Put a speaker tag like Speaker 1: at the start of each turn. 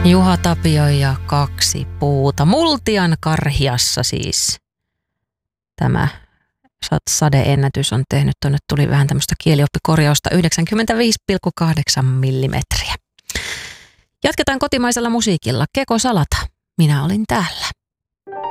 Speaker 1: Juha Tapio ja kaksi puuta. Multian Karhiassa siis tämä sadeennätys on tehnyt. Tuonne tuli vähän tämmöistä kielioppikorjausta, 95,8 millimetriä. Jatketaan kotimaisella musiikilla. Keko Salata, minä olin täällä.